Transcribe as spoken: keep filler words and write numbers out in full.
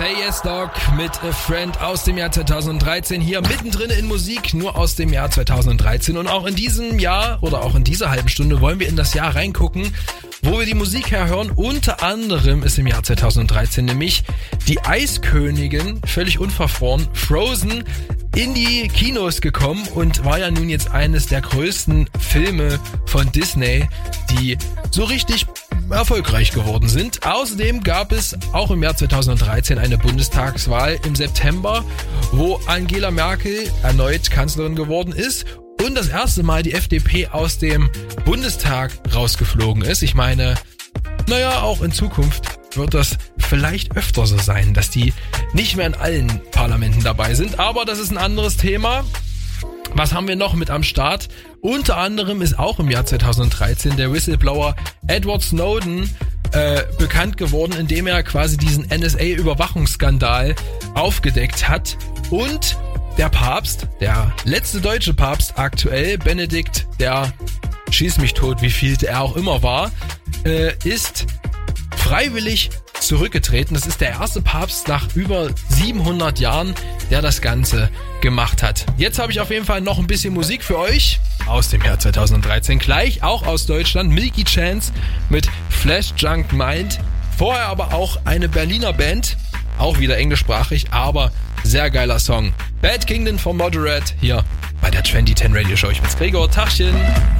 Say Yes Dog mit A Friend aus dem Jahr zweitausenddreizehn. Hier mittendrin in Musik, nur aus dem Jahr zweitausenddreizehn. Und auch in diesem Jahr oder auch in dieser halben Stunde wollen wir in das Jahr reingucken, wo wir die Musik herhören. Unter anderem ist im Jahr zweitausenddreizehn nämlich die Eiskönigin, völlig unverfroren, Frozen, in die Kinos gekommen und war ja nun jetzt eines der größten Filme von Disney, die so richtig erfolgreich geworden sind. Außerdem gab es auch im Jahr zweitausenddreizehn eine Bundestagswahl im September, wo Angela Merkel erneut Kanzlerin geworden ist und das erste Mal die F D P aus dem Bundestag rausgeflogen ist. Ich meine, naja, auch in Zukunft wird das vielleicht öfter so sein, dass die nicht mehr in allen Parlamenten dabei sind. Aber das ist ein anderes Thema. Was haben wir noch mit am Start? Unter anderem ist auch im Jahr zweitausenddreizehn der Whistleblower Edward Snowden äh, bekannt geworden, indem er quasi diesen N S A-Überwachungsskandal aufgedeckt hat. Und der Papst, der letzte deutsche Papst aktuell, Benedikt, der schieß mich tot, wie viel er auch immer war, äh, ist freiwillig zurückgetreten. Das ist der erste Papst nach über siebenhundert Jahren, der das Ganze gemacht hat. Jetzt habe ich auf jeden Fall noch ein bisschen Musik für euch aus dem Jahr zweitausenddreizehn. Gleich auch aus Deutschland. Milky Chance mit Flash Junk Mind. Vorher aber auch eine Berliner Band. Auch wieder englischsprachig, aber sehr geiler Song. Bad Kingdom von Moderate hier bei der zwanzig zehn Radio Show. Ich bin's Gregor. Tachchen.